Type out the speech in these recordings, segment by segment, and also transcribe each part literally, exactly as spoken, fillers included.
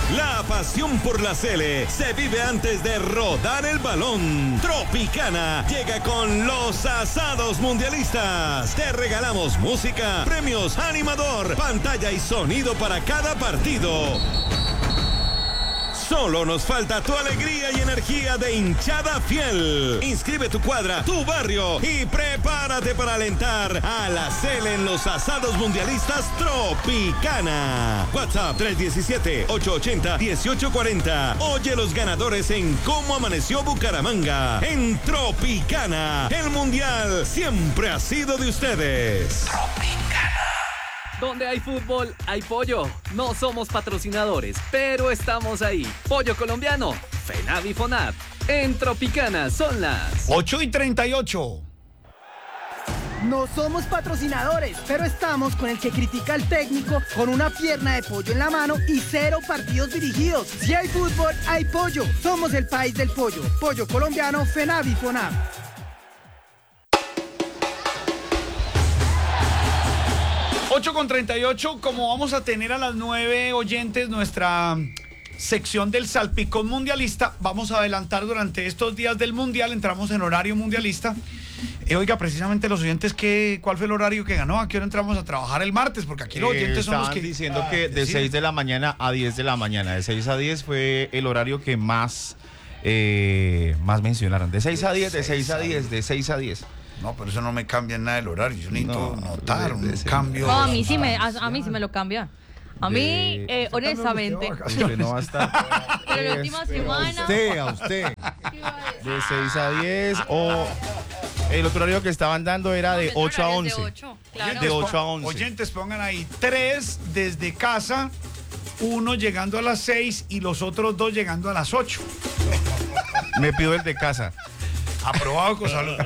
La pasión por la Sele se vive antes de rodar el balón. Tropicana llega con los asados mundialistas. Te regalamos música, premios, animador, pantalla y sonido para cada partido. Solo nos falta tu alegría y energía de hinchada fiel. Inscribe tu cuadra, tu barrio y prepárate para alentar a la Sele en los asados mundialistas Tropicana. WhatsApp tres uno siete, ocho ocho cero, uno ocho cuatro cero. Oye los ganadores en Cómo Amaneció Bucaramanga. En Tropicana, el mundial siempre ha sido de ustedes. Tropicana. Donde hay fútbol, hay pollo. No somos patrocinadores, pero estamos ahí. Pollo colombiano, FENAVI FONAP. En Tropicana son las ocho y treinta y ocho. No somos patrocinadores, pero estamos con el que critica al técnico con una pierna de pollo en la mano y cero partidos dirigidos. Si hay fútbol, hay pollo. Somos el país del pollo. Pollo colombiano, FENAVI FONAP. ocho con treinta y ocho, como vamos a tener a las nueve oyentes nuestra sección del Salpicón Mundialista, vamos a adelantar durante estos días del Mundial, entramos en horario mundialista. Eh, oiga, precisamente los oyentes, ¿qué, ¿cuál fue el horario que ganó? ¿A qué hora entramos a trabajar el martes? Porque aquí los oyentes eh, son los que... diciendo ah, que de decir. seis de la mañana a diez de la mañana, de seis a diez fue el horario que más, eh, más mencionaron. De seis a diez, de seis a diez, de seis a diez. No, pero eso no me cambia nada el horario. Yo necesito No, notar de- de- un de- cambio. No, a mí sí me, a, a mí sí me lo cambia. A mí, De- eh, honestamente, Usted no va a estar. pero la última semana... Usted, a usted. De seis a diez o el otro horario que estaban dando era de ocho a once. De ocho, claro. De ocho a once. Oyentes, pongan ahí tres desde casa, uno llegando a las seis y los otros dos llegando a las ocho. Me pido el de casa. Aprobado con salud.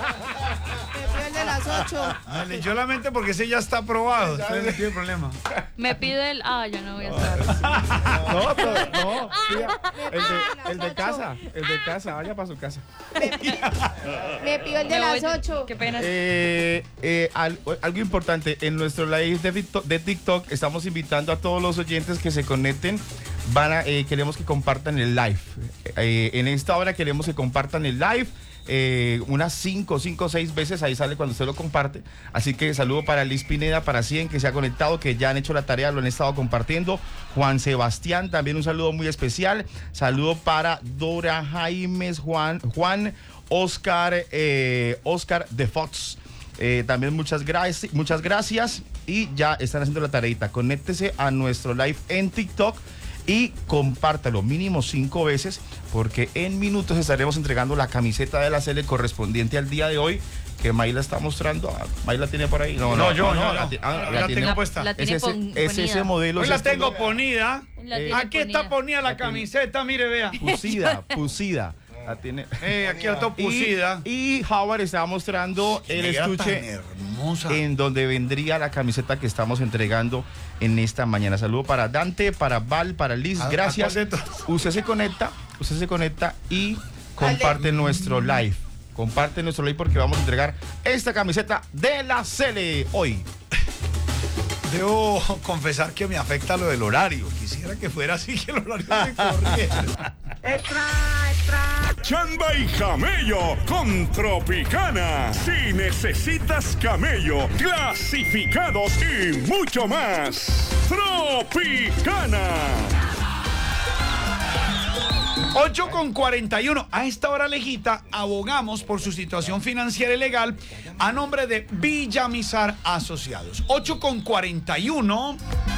El de las ocho. Me leyó la mente porque ese ya está aprobado. Entonces no tiene problema. Me pide el... Ah, ya no voy a estar. No, pero no. El de, el de ocho. casa. El de casa. Vaya para su casa. Me pidió el de Me las voy- ocho. Qué pena. Eh, eh, al- algo importante, en nuestro live de TikTok, de TikTok estamos invitando a todos los oyentes que se conecten. Van a, eh, queremos que compartan el live. Eh, en esta hora queremos que compartan el live. Eh, unas cinco, cinco, seis veces ahí sale cuando usted lo comparte. Así que saludo para Liz Pineda, para Cien que se ha conectado, que ya han hecho la tarea, lo han estado compartiendo. Juan Sebastián, también un saludo muy especial. Saludo para Dora Jaimes, Juan, Juan, Oscar, eh, Oscar de Fox. Eh, también muchas, gracias muchas gracias. Y ya están haciendo la tareita. Conéctese a nuestro live en TikTok y compártalo mínimo cinco veces, porque en minutos estaremos entregando la camiseta de la Sele correspondiente al día de hoy, que Mayla está mostrando. Ah, Mayla tiene por ahí. No, No, yo, no, la no. ti- ah, La tiene- tengo puesta. La Es tiene ese, pon- es ese ponida. modelo. Hoy es la este- tengo ponida. La tiene Aquí está ponida. ponida la La tiene- camiseta, mire, vea. Pusida, pusida. La tiene. Eh, aquí está Y, pusida. y Howard estaba mostrando el Negra tan estuche hermosa. en donde vendría la camiseta que estamos entregando en esta mañana. Saludo para Dante, para Val, para Liz, ¿A- a gracias. cuál de todos? Usted se conecta, usted se conecta y comparte nuestro live. Comparte nuestro live porque vamos a entregar esta camiseta de la Sele hoy. Debo confesar que me afecta lo del horario. Quisiera que fuera así, que el horario se corriera. Chamba y camello con Tropicana. Si necesitas camello, clasificados y mucho más. Tropicana. ocho con cuarenta y uno. A esta hora, Alejita, abogamos por su situación financiera y legal a nombre de Villamizar Asociados. ocho con cuarenta y uno.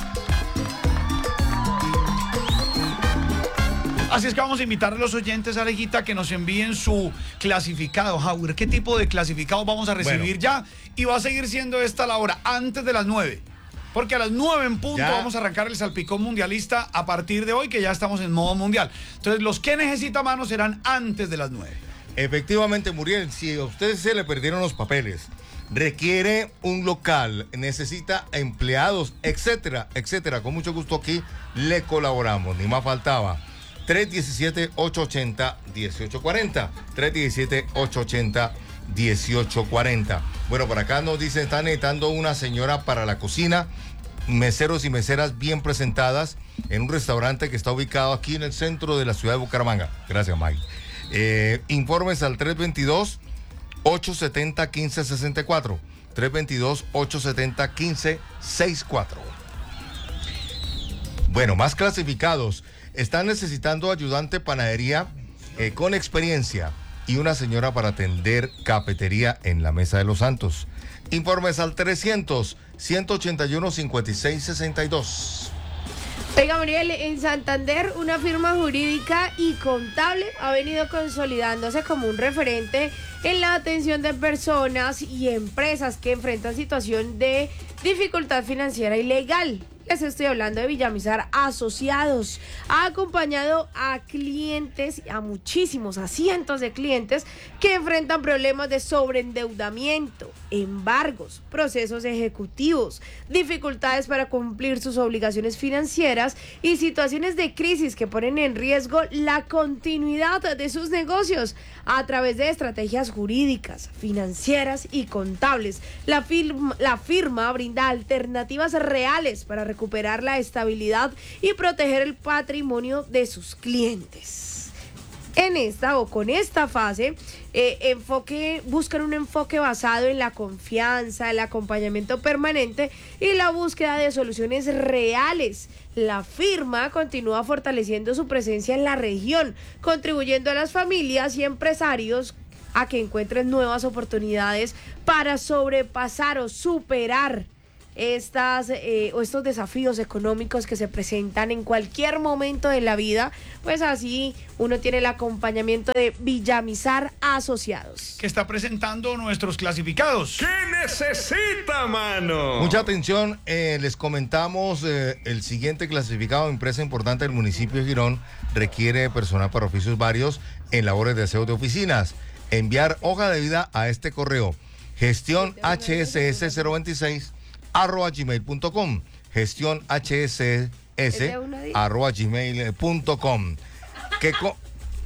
Así es que vamos a invitar a los oyentes, Alejita, que nos envíen su clasificado. Howard, ¿qué tipo de clasificado vamos a recibir Bueno. ya? Y va a seguir siendo esta la hora, antes de las nueve. Porque a las nueve en punto Ya. vamos a arrancar el Salpicón Mundialista a partir de hoy, que ya estamos en modo mundial. Entonces, los que necesita mano serán antes de las nueve. Efectivamente, Muriel, si a usted se le perdieron los papeles, requiere un local, necesita empleados, etcétera, etcétera, con mucho gusto aquí le colaboramos, ni más faltaba. tres uno siete, ocho ocho cero, uno ocho cuatro cero. tres uno siete, ocho ocho cero, uno ocho cuatro cero. Bueno, por acá nos dicen, están necesitando una señora para la cocina. meseros y meseras bien presentadas en un restaurante que está ubicado aquí en el centro de la ciudad de Bucaramanga. Gracias, Mike. Eh, informes al tres veintidós, ochocientos setenta, quince sesenta y cuatro. tres veintidós, ochocientos setenta, quince sesenta y cuatro. Bueno, más clasificados. Están necesitando ayudante panadería eh, con experiencia y una señora para atender cafetería en la Mesa de los Santos. Informes al trescientos, ciento ochenta y uno, cincuenta y seis sesenta y dos. Oiga, Gabriel, en Santander una firma jurídica y contable ha venido consolidándose como un referente en la atención de personas y empresas que enfrentan situación de dificultad financiera y legal. Les estoy hablando de Villamizar Asociados. Ha acompañado a clientes, a muchísimos, a cientos de clientes que enfrentan problemas de sobreendeudamiento, embargos, procesos ejecutivos, dificultades para cumplir sus obligaciones financieras y situaciones de crisis que ponen en riesgo la continuidad de sus negocios a través de estrategias jurídicas, financieras y contables. La firma, la firma brinda alternativas reales para recuperar la estabilidad y proteger el patrimonio de sus clientes. En esta o con esta fase, eh, enfoque, buscan un enfoque basado en la confianza, el acompañamiento permanente y la búsqueda de soluciones reales. La firma continúa fortaleciendo su presencia en la región, contribuyendo a las familias y empresarios a que encuentren nuevas oportunidades para sobrepasar o superar estas eh, o estos desafíos económicos que se presentan en cualquier momento de la vida. Pues así uno tiene el acompañamiento de Villamizar Asociados, que está presentando nuestros clasificados. ¿Qué necesita, mano? Mucha atención, eh, les comentamos eh, el siguiente clasificado, empresa importante del municipio de Girón, requiere personal para oficios varios en labores de aseo de oficinas. Enviar hoja de vida a este correo, gestión H S S cero veintiséis arroba gmail punto com, gestión H S S arroba gmail punto com. ¿Qué co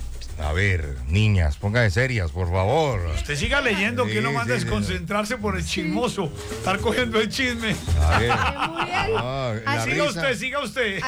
A ver, niñas, pónganse serias, por favor. Usted siga leyendo, sí, que no manda a sí, desconcentrarse sí. por el chismoso, estar cogiendo el chisme. A ver. Ah, la siga risa. usted, siga usted.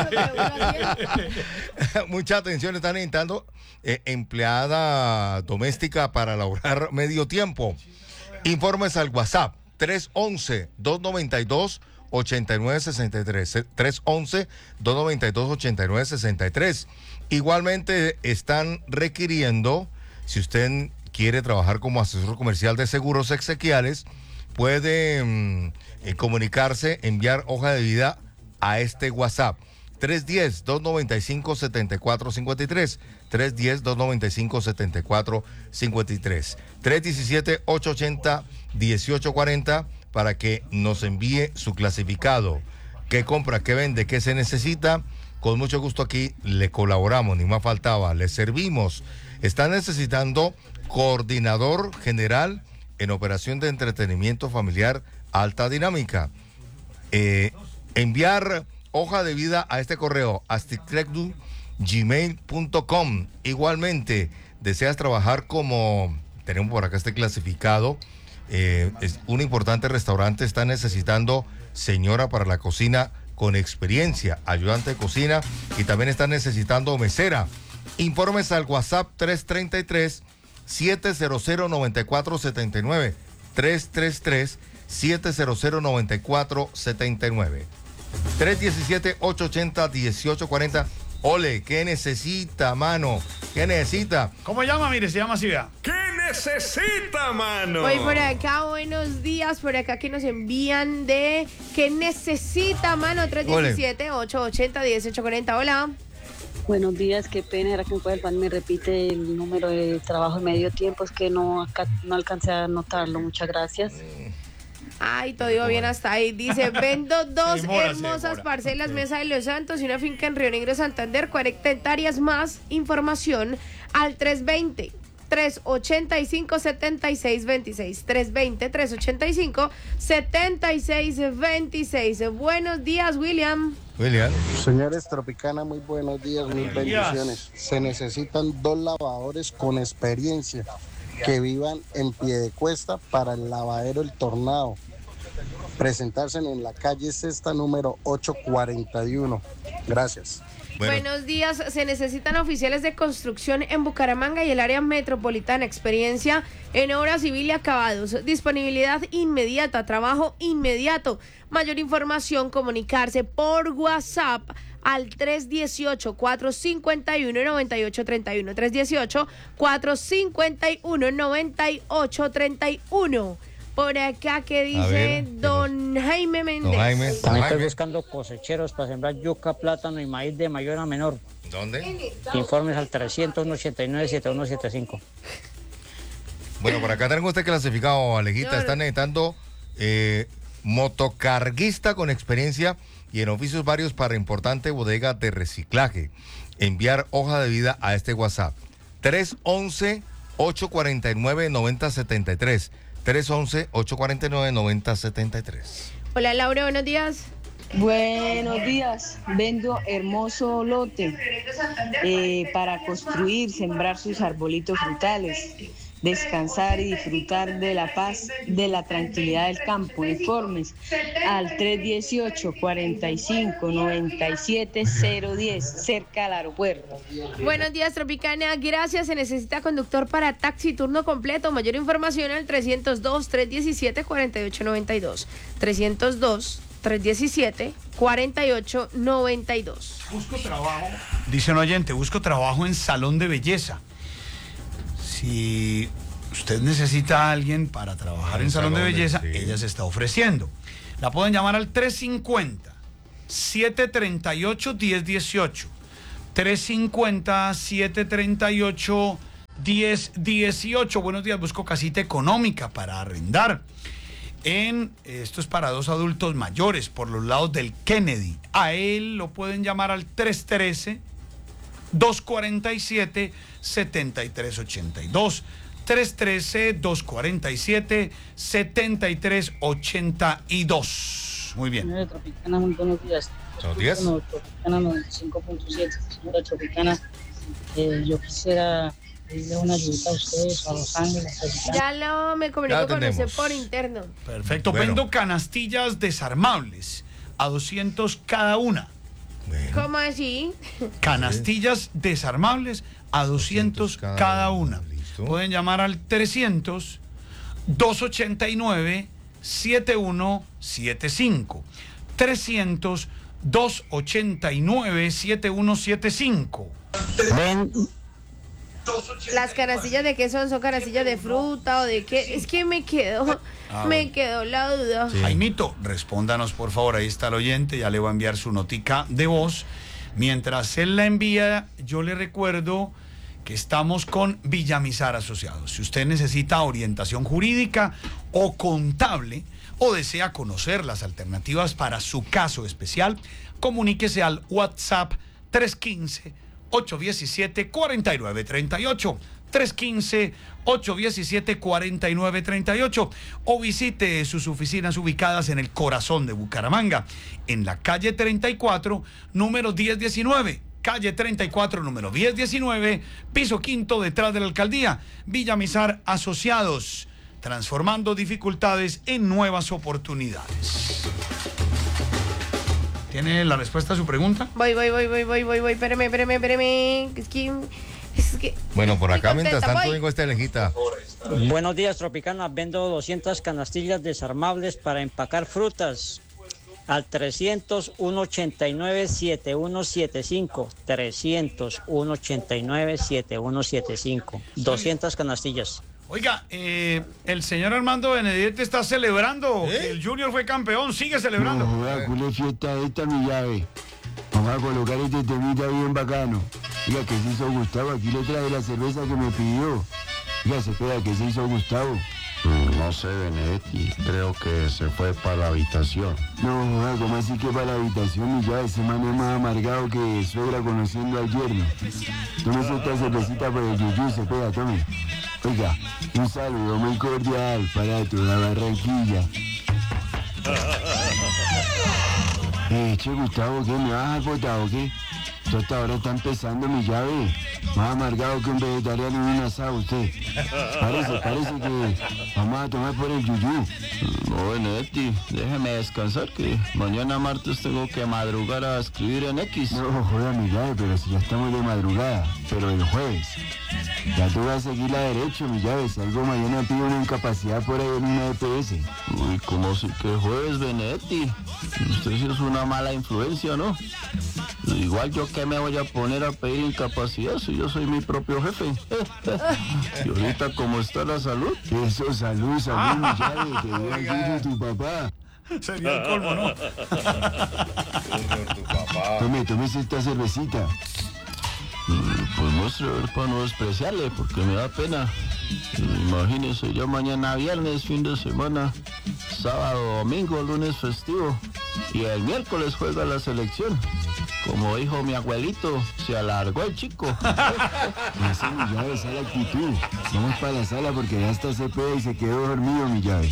Mucha atención, están necesitando eh, empleada doméstica para laborar medio tiempo. Informes al WhatsApp tres once, dos noventa y dos, ochenta y nueve sesenta y tres. tres once, dos noventa y dos, ochenta y nueve sesenta y tres. Igualmente están requiriendo, si usted quiere trabajar como asesor comercial de seguros exequiales, puede mm, eh, comunicarse, enviar hoja de vida a este WhatsApp. tres uno cero, dos noventa y cinco, setenta y cuatro cincuenta y tres. tres uno cero, dos noventa y cinco, setenta y cuatro cincuenta y tres. tres uno siete, ocho ochenta, dieciocho cuarenta para que nos envíe su clasificado. ¿Qué compra, qué vende, qué se necesita? Con mucho gusto aquí le colaboramos, ni más faltaba, le servimos. Está necesitando coordinador general en operación de entretenimiento familiar alta dinámica. Eh, enviar hoja de vida a este correo, asticrecdu gmail punto com. Igualmente, deseas trabajar como, tenemos por acá este clasificado, eh, es un importante restaurante, está necesitando señora para la cocina con experiencia, ayudante de cocina, y también está necesitando mesera. Informes al WhatsApp tres tres tres, siete cero cero, nueve cuatro siete nueve, tres tres tres, siete cero cero, nueve cuatro siete nueve. tres uno siete, ocho ochenta, dieciocho cuarenta. Ole, ¿qué necesita, mano? ¿Qué necesita? ¿Cómo llama? Mire, se llama así, vea. ¿Qué necesita, mano? Hoy por acá, buenos días, por acá que nos envían de ¿qué necesita, mano? tres uno siete, ocho ochenta, dieciocho cuarenta. Hola. Buenos días, qué pena, era que el pan me repite el número de trabajo de medio tiempo, es que no, acá, no alcancé a anotarlo, muchas gracias. Ay, todo iba bien hasta ahí. Dice, vendo dos demora, hermosas parcelas, Mesa de los Santos y una finca en Río Negro, Santander, cuarenta hectáreas más. Información al tres veinte, tres ochenta y cinco, setenta y seis veintiséis. tres veinte, tres ochenta y cinco, setenta y seis veintiséis. Buenos días, William. William. Señores Tropicana, muy buenos días, mil bendiciones. Se necesitan dos lavadores con experiencia que vivan en Piedecuesta para el lavadero El Tornado. presentarse en la calle Sexta número ochocientos cuarenta y uno. Gracias. Bueno. Buenos días, se necesitan oficiales de construcción en Bucaramanga y el área metropolitana, experiencia en obra civil y acabados, disponibilidad inmediata, trabajo inmediato. Mayor información, comunicarse por WhatsApp al tres uno ocho, cuatro cinco uno, nueve ocho tres uno, tres uno ocho, cuatro cinco uno, nueve ocho tres uno. Por acá que dice ver, don Jaime Méndez. Don Jaime. Don También estoy Jaime. buscando cosecheros para sembrar yuca, plátano y maíz de mayor a menor. ¿Dónde? Informes al trescientos ochenta y nueve, setenta y uno setenta y cinco. Bueno, por acá tengo este clasificado, Alejita. Señor. Están necesitando eh, motocarguista con experiencia y en oficios varios para importante bodega de reciclaje. Enviar hoja de vida a este WhatsApp. tres once, ocho cuarenta y nueve, noventa setenta y tres. tres once, ocho cuarenta y nueve, noventa setenta y tres. Hola Laura, buenos días. Buenos días, vendo hermoso lote eh, para construir, sembrar sus arbolitos frutales, descansar y disfrutar de la paz, de la tranquilidad del campo. Informes al tres dieciocho, cuarenta y cinco, noventa y siete, cero diez, cerca al aeropuerto. Buenos días, Tropicana. Gracias. Se necesita conductor para taxi turno completo. Mayor información al trescientos dos, trescientos diecisiete, cuarenta y ocho noventa y dos. trescientos dos, trescientos diecisiete, cuarenta y ocho noventa y dos. Busco trabajo. Dice un oyente, busco trabajo en salón de belleza. Si usted necesita a alguien para trabajar en, en salón, salón de belleza, de, sí. ella se está ofreciendo. La pueden llamar al tres cincuenta, siete treinta y ocho, diez dieciocho. tres cincuenta, siete treinta y ocho, diez dieciocho. Buenos días, busco casita económica para arrendar. En, esto es para dos adultos mayores por los lados del Kennedy. A él lo pueden llamar al tres trece, dos cuarenta y siete, setenta y tres ochenta y dos. tres trece, dos cuarenta y siete, setenta y tres ochenta y dos. Muy bien. Señora Tropicana, muy buenos días. Buenos días. Tropicana noventa y cinco punto siete. Señora Tropicana, eh, yo quisiera pedirle una ayuda a ustedes, a Los Ángeles. Ya lo me comunico con usted por interno. Perfecto. Bueno. Vendo canastillas desarmables a doscientos cada una. Bueno. ¿Cómo así? Canastillas desarmables a doscientos cada, cada una. Listo. Pueden llamar al trescientos, dos ochenta y nueve, setenta y uno setenta y cinco. trescientos, dos ochenta y nueve, setenta y uno setenta y cinco. Ven. Las canastillas de qué son, son canastillas de fruta o de qué. Es que me quedó, ah, me bueno. quedó la duda. Sí. Jaimito, respóndanos por favor, ahí está el oyente, ya le va a enviar su notica de voz. Mientras él la envía, yo le recuerdo que estamos con Villamizar Asociados. Si usted necesita orientación jurídica o contable o desea conocer las alternativas para su caso especial, comuníquese al WhatsApp tres uno cinco, ocho uno siete, cuatro nueve tres ocho. tres uno cinco, ocho uno siete, cuatro nueve tres ocho o visite sus oficinas ubicadas en el corazón de Bucaramanga, en la calle treinta y cuatro, número diez diecinueve. Calle treinta y cuatro, número diez diecinueve, piso quinto, detrás de la alcaldía. Villamizar Asociados, transformando dificultades en nuevas oportunidades. ¿Tiene la respuesta a su pregunta? Voy, voy, voy, voy, voy, voy, voy, espérame, espérame, espérame. Es que... Es que bueno, por acá, contenta, mientras tanto, voy. vengo esta Alejita. Buenos días, Tropicana. Vendo doscientas canastillas desarmables para empacar frutas al trescientos, uno ochenta y nueve, setenta y uno setenta y cinco. trescientos, uno ochenta y nueve, setenta y uno setenta y cinco. doscientas canastillas. Oiga, eh, el señor Armando Benedetti está celebrando ¿Eh? que el Junior fue campeón, sigue celebrando. No, joda, culé fiesta esta mi llave. Vamos a colocar este temita bien bacano. Oiga, ¿qué se hizo Gustavo? Aquí le traje la cerveza que me pidió. Oiga, se espera, ¿qué se hizo Gustavo? Mm, no sé, Benedetti, creo que se fue para la habitación. No, joda, ¿cómo así que para la habitación? Y ya ese man es más amargado que suegra conociendo al yerno. Tómese esta cervecita por el yuyú, se pega, tome. Oiga, un saludo muy cordial para toda Barranquilla. Eh, che, Gustavo, ¿qué? ¿Me vas a acotar o qué? Yo hasta ahora está empezando mi llave. Más amargado que un vegetariano en un asado usted. Parece, parece que vamos a tomar por el yuyú. No, Benedetti, déjeme descansar que mañana martes tengo que madrugar a escribir en X. No, joda mi llave, pero si ya estamos de madrugada. Pero el jueves. Ya tú vas a seguir la derecho, mi llave. Si algo mañana pide una incapacidad por ahí en una E P S. Uy, ¿cómo así que jueves, Benedetti? Usted sí es una mala influencia, ¿no? Igual yo que me voy a poner a pedir incapacidad si yo soy mi propio jefe. Y ahorita como está la salud. Eso, salud, salud, mi llave. Que vea de tu papá. Sería el colmo, ¿no? Tome, tómese esta cervecita. Pues muestre, a ver, para no despreciarle, porque me da pena. Imagínese, ya mañana viernes, fin de semana, sábado, domingo, lunes festivo, y el miércoles juega la selección. Como dijo mi abuelito, se alargó el chico. Esa mi llave, esa es la actitud. Vamos para la sala porque ya está C P y se quedó dormido mi llave.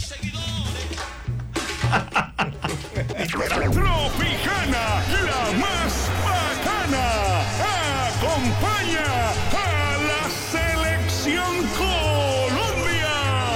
Tropicana, la más bacana, acompaña a la selección Colombia.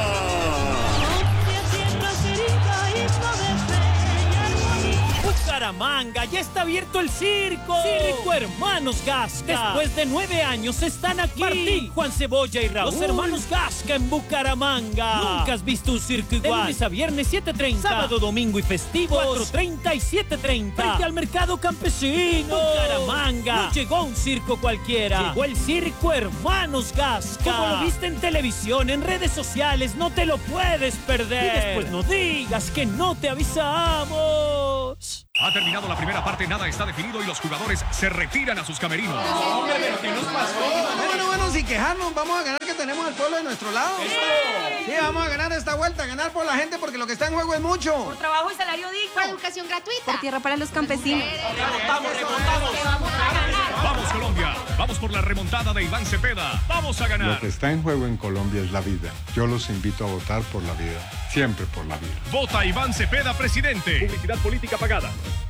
Bucaramanga, ya está abierto el circo. Circo Hermanos Gasca. Después de nueve años están aquí. Martín, Juan Cebolla y Raúl. Los hermanos Gasca en Bucaramanga. Nunca has visto un circo igual. De lunes a viernes siete treinta. Sábado, domingo y festivos cuatro treinta y siete treinta. Frente al mercado campesino. Bucaramanga. No llegó un circo cualquiera. Llegó el Circo Hermanos Gasca. Como lo viste en televisión, en redes sociales, no te lo puedes perder. Y después no digas que no te avisamos. Ha terminado la primera parte, nada está definido y los jugadores se retiran a sus camerinos. No, hombre, pero ¿qué nos pasó? Bueno, bueno, sin quejarnos, vamos a ganar, que tenemos al pueblo de nuestro lado. Sí, vamos a ganar esta vuelta, ganar por la gente porque lo que está en juego es mucho. Por trabajo y salario digno. Por educación gratuita. Por tierra para los campesinos. Remontamos, remontamos. Vamos a ganar. Vamos Colombia, vamos por la remontada de Iván Cepeda. Vamos a ganar. Lo que está en juego en Colombia es la vida. Yo los invito a votar por la vida. Siempre por la vida. Vota Iván Cepeda, presidente. Publicidad política pagada.